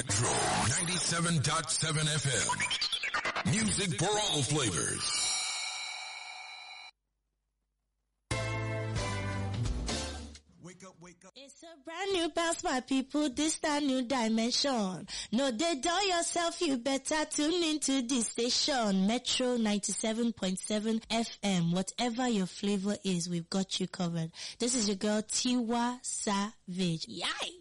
Metro 97.7 FM. Music for all flavors. It's a brand new bounce, my people. This a new dimension. No, they dull yourself. You better tune into this station, Metro 97.7 FM. Whatever your flavor is, we've got you covered. This is your girl Tiwa Savage. Yay!